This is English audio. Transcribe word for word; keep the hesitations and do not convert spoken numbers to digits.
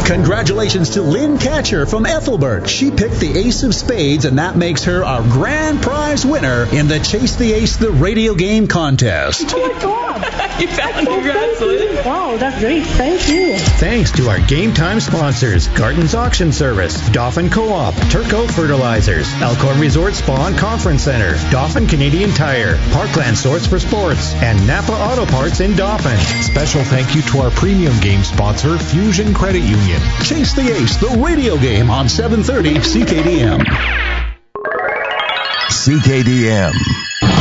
Congratulations to Lynn Catcher from Ethelbert. She picked the ace of spades, and that makes her our grand prize winner in the Chase the Ace, the radio game contest. Oh, my God. You found it. Congrats, Lynn. Wow, that's great. Thank you. Thanks to our Game Time sponsors, Garton's Auction Service, Dauphin Co-op, Turco Fertilizers, Elkhorn Resort Spa and Conference Center, Dauphin Canadian Tire, Parkland Sorts for Sports, and Napa Auto Parts in Dauphin. Special thank you to our premium game sponsor, Fusion Credit Union. Chase the Ace, the radio game on seven thirty C K D M. C K D M.